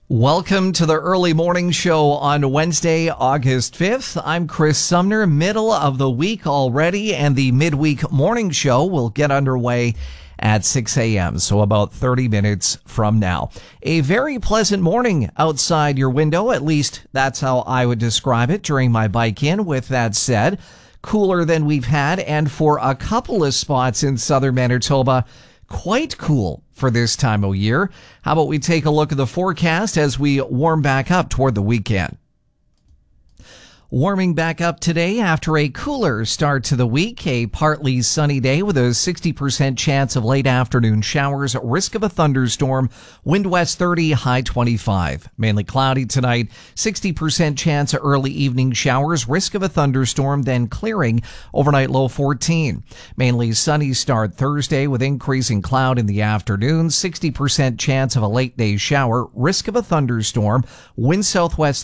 Welcome to the early morning show on Wednesday, August 5th. I'm Chris Sumner, middle of the week already, and the midweek morning show will get underway at 6 a.m., so about 30 minutes from now. A very pleasant morning outside your window, at least that's how I would describe it during my bike in. With that said, cooler than we've had, and for a couple of spots in southern Manitoba, quite cool for this time of year. How about we take a look at the forecast as we warm back up toward the weekend? Warming back up today after a cooler start to the week. A partly sunny day with a 60% chance of late afternoon showers, risk of a thunderstorm, wind west 30, high 25. Mainly cloudy tonight, 60% chance of early evening showers, risk of a thunderstorm, then clearing, overnight low 14. Mainly sunny start Thursday with increasing cloud in the afternoon, 60% chance of a late day shower, risk of a thunderstorm, wind southwest